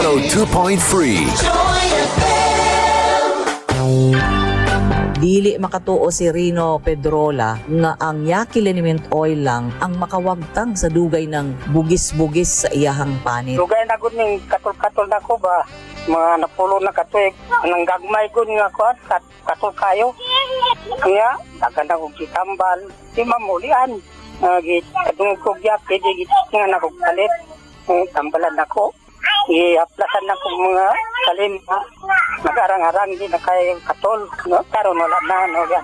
102.3. Dili makatuo si Rino Pedrola nga ang Yaqui Liniment Oil lang ang makawagtang sa dugay ng bugis-bugis sa iyahang panit. Dugay na gud ning katul-katul na ko ba, mga napulo na katuig, nang gagmay gud nga ko at katul kayo. Kaya, dagan na kong kitambal, di mamulian. Kadungog ko Yaqui, di nga na kong palit, tambalan ako. I-aplasan na kong mga salim, nag-arang-arang di na kayo katol, no? Karon wala na, no?